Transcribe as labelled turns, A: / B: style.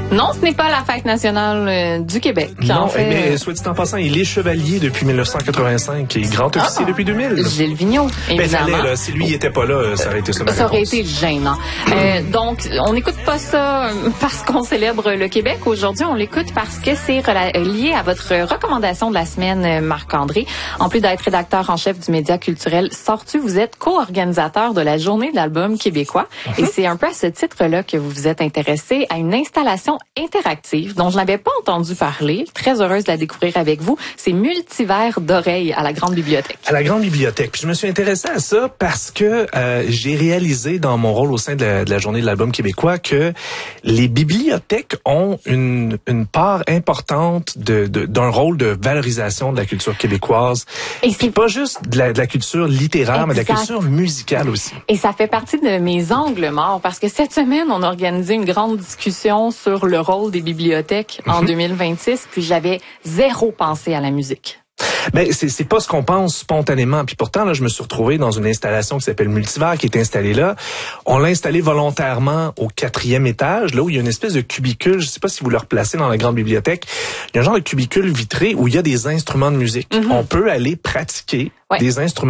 A: Non, ce n'est pas la fête nationale du Québec.
B: Non,
A: en fait,
B: mais soit dit en passant, il est chevalier depuis 1985 et grand officier depuis 2000.
A: Gilles Vigneault, évidemment.
B: Ben, si lui n'était pas là, ça aurait été ça ma
A: Ça aurait
B: réponse.
A: été gênant. Donc, on n'écoute pas ça parce qu'on célèbre le Québec. Aujourd'hui, on l'écoute parce que c'est lié à votre recommandation de la semaine, Marc-André. En plus d'être rédacteur en chef du média culturel Sortu, vous êtes co-organisateur de la Journée de l'album québécois. Et c'est un peu à ce titre-là que vous vous êtes intéressé à une installation interactive dont je n'avais pas entendu parler. Très heureuse de la découvrir avec vous. C'est Multivers d'oreilles à la Grande Bibliothèque.
B: À la Grande Bibliothèque. Puis je me suis intéressé à ça parce que j'ai réalisé dans mon rôle au sein de la Journée de l'album québécois que les bibliothèques ont une part importante d'un rôle de valorisation de la culture québécoise. Et puis pas juste de la culture littéraire, mais de la culture musicale aussi.
A: Et ça fait partie de mes angles morts parce que cette semaine, on a organisé une grande discussion sur le rôle des bibliothèques en 2026, puis j'avais zéro pensé à la musique.
B: Ben c'est pas ce qu'on pense spontanément. Puis pourtant là, je me suis retrouvé dans une installation qui s'appelle Multivers, qui est installée là. On l'a installée volontairement au 4e étage, là où il y a une espèce de cubicule. Je sais pas si vous le replacez dans la grande bibliothèque. Il y a un genre de cubicule vitré où il y a des instruments de musique. On peut aller pratiquer des instruments